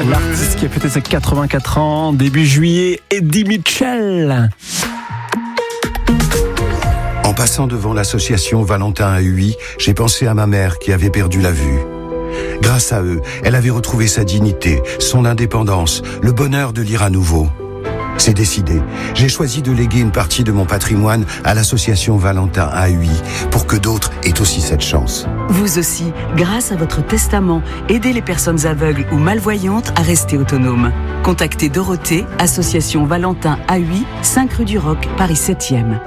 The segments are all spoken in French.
L'artiste qui a fêté ses 84 ans, début juillet, Eddie Mitchell. En passant devant l'association Valentin à Huy, j'ai pensé à ma mère qui avait perdu la vue. Grâce à eux, elle avait retrouvé sa dignité, son indépendance, le bonheur de lire à nouveau. C'est décidé. J'ai choisi de léguer une partie de mon patrimoine à l'association Valentin à Huy pour que d'autres aient aussi cette chance. Vous aussi, grâce à votre testament, aidez les personnes aveugles ou malvoyantes à rester autonomes. Contactez Dorothée, association Valentin à Huy, 5 rue du Roc, Paris 7e.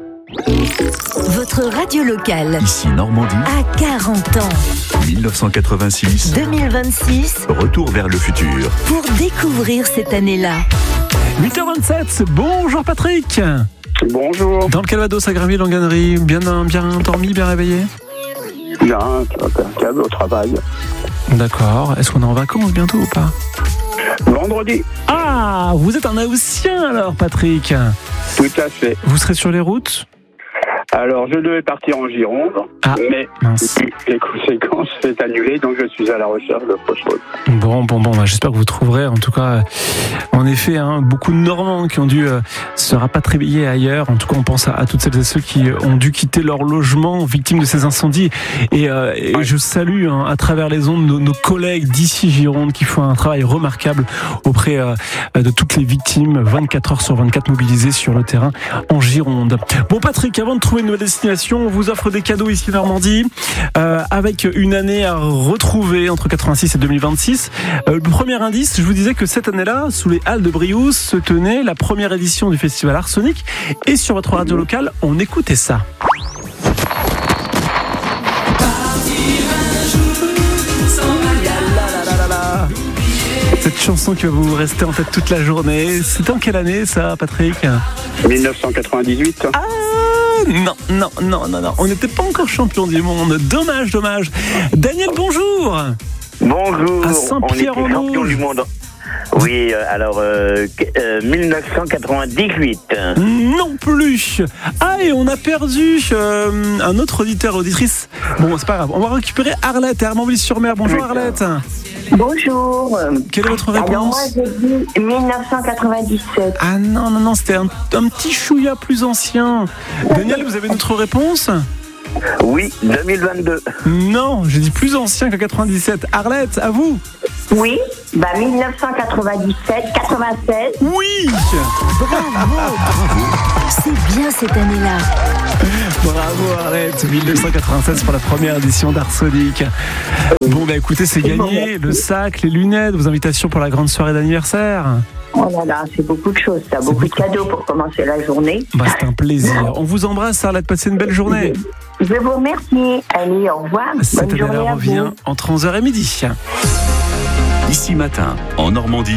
Votre radio locale. Ici Normandie. À 40 ans. 1986. 2026. Retour vers le futur. Pour découvrir cette année-là. 8h27, bonjour Patrick. Bonjour. Dans le Calvados à Graville-Langanerie, bien dormi, bien réveillé? Bien, impeccable au travail. D'accord, est-ce qu'on est en vacances bientôt ou pas? Vendredi. Ah, vous êtes un Haussien alors Patrick? Tout à fait. Vous serez sur les routes? Alors, je devais partir en Gironde, mais les conséquences s'est annulé, donc je suis à la recherche d'autre chose. Bon, j'espère que vous trouverez. En tout cas, en effet, beaucoup de Normands qui ont dû se rapatrier ailleurs. En tout cas, on pense à toutes celles et ceux qui ont dû quitter leur logement, victimes de ces incendies. Et je salue à travers les ondes nos collègues d'ici Gironde qui font un travail remarquable auprès de toutes les victimes, 24 heures sur 24 mobilisées sur le terrain en Gironde. Bon, Patrick, avant de trouver une nouvelle destination, on vous offre des cadeaux ici en Normandie avec une année à retrouver entre 86 et 2026. Le premier indice, je vous disais que cette année-là, sous les halles de Briouze, se tenait la première édition du festival Arsonic. Et sur votre radio locale, on écoutait ça. Cette chanson qui va vous rester en tête toute la journée. C'était en quelle année ça, Patrick? 1998. Ah non. On n'était pas encore champion du monde. Dommage. Daniel, bonjour. Bonjour. À Saint-Pierre-en-Auge. Champion du monde. Oui, alors 1998. Non plus. Ah, et on a perdu un autre auditrice. Bon, c'est pas grave. On va récupérer Arlette à Armand-Villiers-sur-Mer. Bonjour Arlette. Bonjour. Quelle est votre réponse? Alors moi j'ai dit 1997. Ah non, c'était un petit chouïa plus ancien. Daniel, vous avez notre réponse? Oui, 2022. Non, j'ai dit plus ancien que 97. Arlette, à vous? Oui, 1997, 96. Oui. Bravo. C'est bien cette année-là. Bravo Arlette, 1996 pour la première édition d'Arsonic. Bon, écoutez, c'est gagné. Le sac, les lunettes, vos invitations pour la grande soirée d'anniversaire. Oh là là, c'est beaucoup de choses, ça. Beaucoup de cadeaux pour commencer la journée. C'est un plaisir. On vous embrasse, Arlette. Passez une belle journée. Je vous remercie. Allez, au revoir. Cette Bonne journée année-là revient entre 11h et midi. Ici Matin, en Normandie,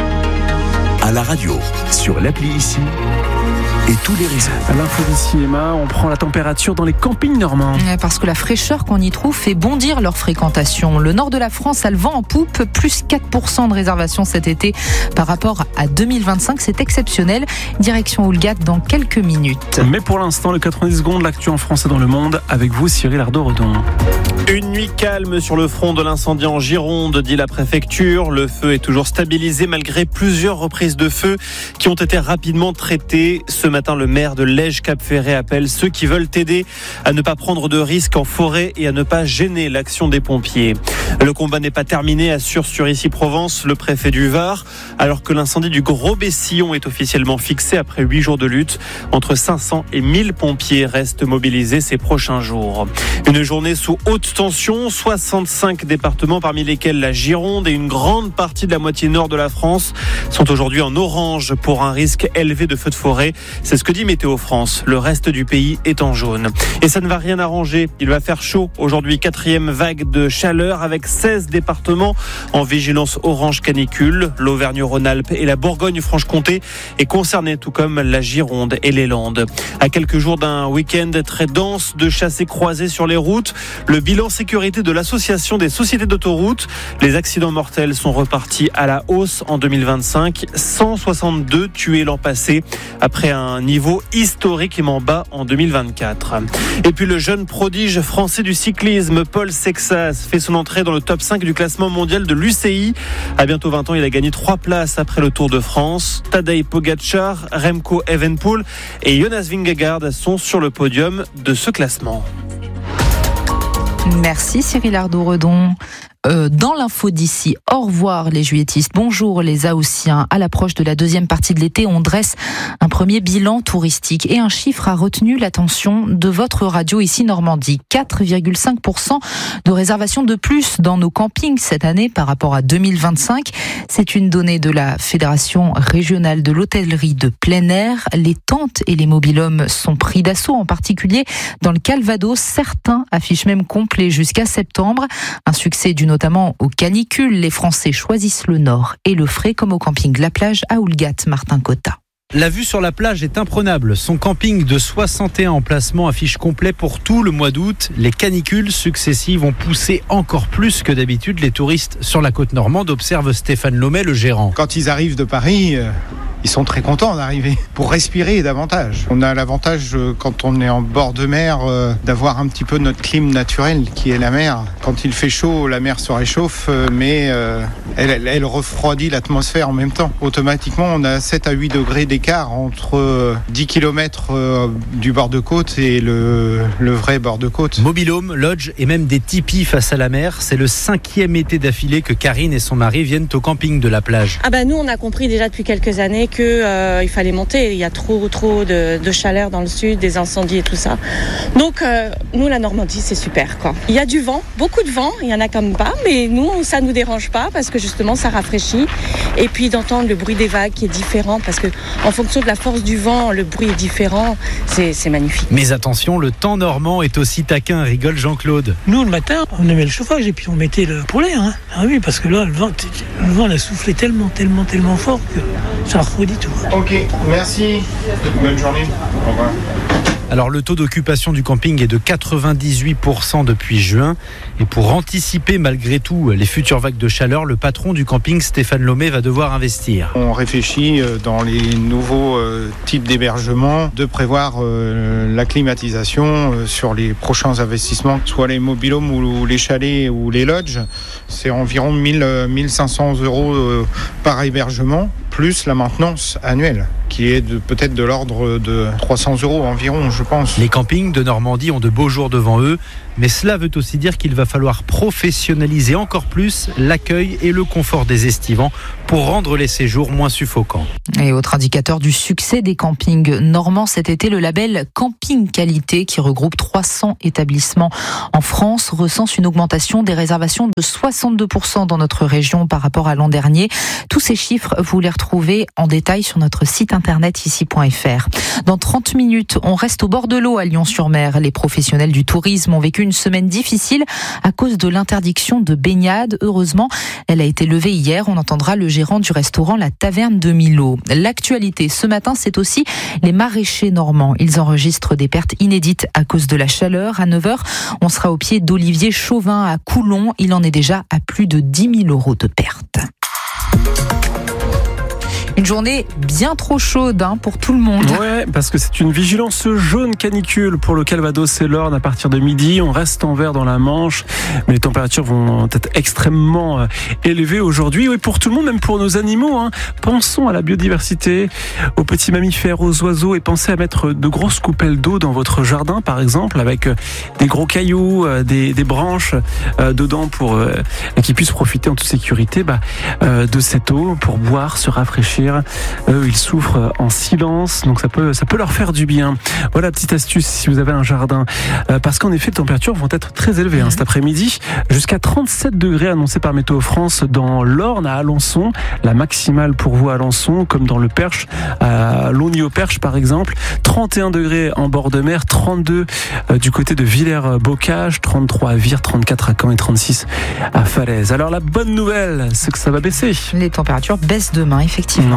à la radio, sur l'appli Ici et tous les réseaux. À l'info d'ici, Emma, on prend la température dans les campings normands. Parce que la fraîcheur qu'on y trouve fait bondir leur fréquentation. Le nord de la France a le vent en poupe, plus 4% de réservations cet été par rapport à 2025. C'est exceptionnel. Direction Houlgat dans quelques minutes. Mais pour l'instant, le 90 secondes, l'actu en France et dans le monde, avec vous, Cyril Ardo-Redon. Une nuit calme sur le front de l'incendie en Gironde, dit la préfecture. Le feu est toujours stabilisé malgré plusieurs reprises de feu qui ont été rapidement traitées. Ce matin, le maire de Lège-Cap-Ferré appelle ceux qui veulent aider à ne pas prendre de risques en forêt et à ne pas gêner l'action des pompiers. Le combat n'est pas terminé, assure sur Issy-Provence le préfet du Var, alors que l'incendie du Gros-Bessillon est officiellement fixé après 8 jours de lutte. Entre 500 et 1000 pompiers restent mobilisés ces prochains jours. Une journée sous haute tension, 65 départements parmi lesquels la Gironde et une grande partie de la moitié nord de la France sont aujourd'hui en orange pour un risque élevé de feux de forêt. C'est ce que dit Météo France. Le reste du pays est en jaune. Et ça ne va rien arranger. Il va faire chaud aujourd'hui. 4e vague de chaleur avec 16 départements en vigilance orange canicule. L'Auvergne-Rhône-Alpes et la Bourgogne-Franche-Comté est concernée, tout comme la Gironde et les Landes. À quelques jours d'un week-end très dense de chassés-croisés sur les routes, le bilan sécurité de l'Association des sociétés d'autoroutes. Les accidents mortels sont repartis à la hausse en 2025. 162 tués l'an passé après un un niveau historiquement bas en 2024. Et puis le jeune prodige français du cyclisme, Paul Sexas, fait son entrée dans le top 5 du classement mondial de l'UCI. À bientôt 20 ans, il a gagné 3 places après le Tour de France. Tadej Pogačar, Remco Evenepoel et Jonas Vingegaard sont sur le podium de ce classement. Merci Cyril Ardo-Redon. Dans l'info d'ici, au revoir les juilletistes, bonjour les Haussiens. À l'approche de la deuxième partie de l'été, on dresse un premier bilan touristique et un chiffre a retenu l'attention de votre radio ici Normandie. 4,5% de réservations de plus dans nos campings cette année par rapport à 2025. C'est une donnée de la Fédération régionale de l'hôtellerie de plein air. Les tentes et les mobil-homes sont pris d'assaut, en particulier dans le Calvados. Certains affichent même complet jusqu'à septembre. Un succès dû notamment aux canicules. Les Français choisissent le nord et le frais, comme au camping La Plage à Oulgat. Martin Cotta. La vue sur la plage est imprenable. Son camping de 61 emplacements affiche complet pour tout le mois d'août. Les canicules successives ont poussé encore plus que d'habitude les touristes sur la côte normande, observe Stéphane Lomet, le gérant. Quand ils arrivent de Paris, ils sont très contents d'arriver pour respirer davantage. On a l'avantage, quand on est en bord de mer, d'avoir un petit peu notre clim naturel qui est la mer. Quand il fait chaud, la mer se réchauffe, mais elle refroidit l'atmosphère en même temps. Automatiquement, on a 7 à 8 degrés d'écart entre 10 km du bord de côte et le vrai bord de côte. Mobil-home, lodge et même des tipis face à la mer. C'est le 5e été d'affilée que Karine et son mari viennent au camping de la plage. Nous, on a compris déjà depuis quelques années qu'il fallait monter. Il y a trop de chaleur dans le sud, des incendies et tout ça. Donc, nous, la Normandie, c'est super, quoi. Il y a du vent, beaucoup de vent. Il y en a quand même pas, mais nous, ça nous dérange pas parce que justement, ça rafraîchit. Et puis, d'entendre le bruit des vagues qui est différent parce que en fonction de la force du vent, le bruit est différent. C'est magnifique. Mais attention, le temps normand est aussi taquin, rigole Jean-Claude. Nous, le matin, on aimait le chauffage et puis on mettait le poulet. Ah oui, parce que là, le vent a soufflé tellement fort que ça refroidit tout. Ok, merci. Bonne journée. Au revoir. Alors le taux d'occupation du camping est de 98% depuis juin. Et pour anticiper malgré tout les futures vagues de chaleur, le patron du camping, Stéphane Lomet, va devoir investir. On réfléchit dans les nouveaux types d'hébergement de prévoir la climatisation sur les prochains investissements, soit les mobil-homes ou les chalets ou les lodges. C'est environ 1500 € par hébergement, plus la maintenance annuelle, qui est peut-être de l'ordre de 300 € environ, je pense. Les campings de Normandie ont de beaux jours devant eux, mais cela veut aussi dire qu'il va falloir professionnaliser encore plus l'accueil et le confort des estivants pour rendre les séjours moins suffocants. Et autre indicateur du succès des campings normands cet été, le label Camping Qualité, qui regroupe 300 établissements en France, recense une augmentation des réservations de 62% dans notre région par rapport à l'an dernier. Tous ces chiffres, vous les retrouvez en détail sur notre site internet ici.fr. Dans 30 minutes, on reste au bord de l'eau à Lyon-sur-Mer. Les professionnels du tourisme ont vécu une semaine difficile à cause de l'interdiction de baignade. Heureusement, elle a été levée hier. On entendra le gérant du restaurant La Taverne de Millau. L'actualité ce matin, c'est aussi les maraîchers normands. Ils enregistrent des pertes inédites à cause de la chaleur. À 9h, on sera au pied d'Olivier Chauvin à Coulon. Il en est déjà à plus de 10 000 € de pertes. Une journée bien trop chaude pour tout le monde. Ouais, parce que c'est une vigilance jaune canicule pour le Calvados et l'Orne à partir de midi. On reste en vert dans la Manche, mais les températures vont être extrêmement élevées aujourd'hui. Oui, pour tout le monde, même pour nos animaux. Pensons à la biodiversité, aux petits mammifères, aux oiseaux, et pensez à mettre de grosses coupelles d'eau dans votre jardin, par exemple, avec des gros cailloux, des branches dedans pour qu'ils puissent profiter en toute sécurité de cette eau pour boire, se rafraîchir. Eux, ils souffrent en silence, donc ça peut leur faire du bien. Voilà, petite astuce si vous avez un jardin, parce qu'en effet, les températures vont être très élevées cet après-midi, jusqu'à 37 degrés annoncés par Météo France dans l'Orne à Alençon, la maximale pour vous à Alençon, comme dans le Perche, à Longny-au-Perche par exemple, 31 degrés en bord de mer, 32 du côté de Villers-Bocage, 33 à Vire, 34 à Caen et 36 à Falaise. Alors la bonne nouvelle, c'est que ça va baisser. Les températures baissent demain, effectivement.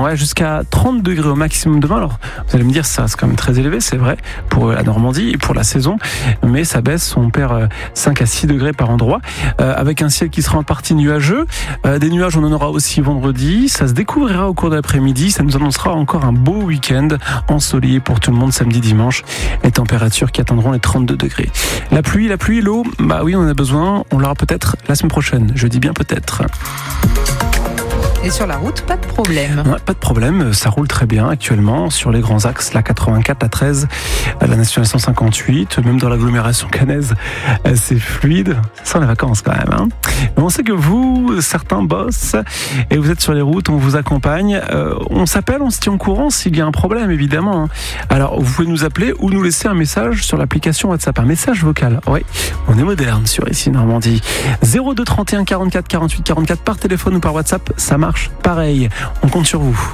Ouais, jusqu'à 30 degrés au maximum demain. Alors, vous allez me dire, ça c'est quand même très élevé, c'est vrai, pour la Normandie et pour la saison. Mais ça baisse, on perd 5 à 6 degrés par endroit, avec un ciel qui sera en partie nuageux. Des nuages, on en aura aussi vendredi. Ça se découvrira au cours de l'après-midi. Ça nous annoncera encore un beau week-end ensoleillé pour tout le monde samedi, dimanche. Les températures qui atteindront les 32 degrés. La pluie, l'eau, bah oui, on en a besoin. On l'aura peut-être la semaine prochaine. Je dis bien peut-être. Et sur la route, pas de problème. Ouais, pas de problème, ça roule très bien actuellement sur les grands axes, la 84, la 13, la nationale 158, même dans l'agglomération caennaise, c'est fluide. Ça sent les vacances quand même. Mais on sait que vous, certains bossent et vous êtes sur les routes, on vous accompagne. On s'appelle, on se tient au courant s'il y a un problème, évidemment. Alors, vous pouvez nous appeler ou nous laisser un message sur l'application WhatsApp, un message vocal. Oui, on est moderne sur Ici Normandie. 02 31 44 48 44 par téléphone ou par WhatsApp, ça marche. Pareil, on compte sur vous.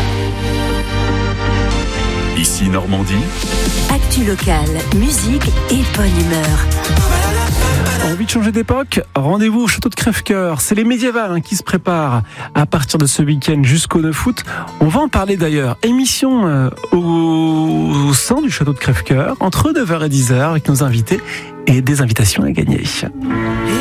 Ici Normandie. Actu locale, musique et bonne humeur. Envie de changer d'époque ? Rendez-vous au château de Crèvecoeur. C'est les médiévales qui se préparent à partir de ce week-end jusqu'au 9 août. On va en parler d'ailleurs. Émission au sein du château de Crèvecoeur, entre 9h et 10h, avec nos invités et des invitations à gagner.